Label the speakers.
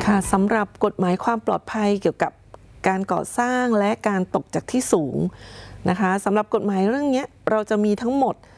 Speaker 1: ค่ะสำหรับกฎหมายความปลอดภัยเกี่ยวกับการก่อสร้างและการตกจากที่สูงนะคะสำหรับกฎหมายเรื่องนี้เราจะมีทั้งหมด